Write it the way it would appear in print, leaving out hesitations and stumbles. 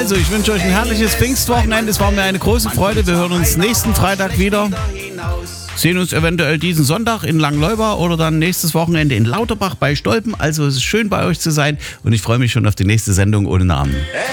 Also, ich wünsche euch ein herrliches Pfingstwochenende. Es war mir eine große Freude. Wir hören uns nächsten Freitag wieder. Sehen uns eventuell diesen Sonntag in Langleuber oder dann nächstes Wochenende in Lauterbach bei Stolpen. Also, es ist schön bei euch zu sein und ich freue mich schon auf die nächste Sendung ohne Namen.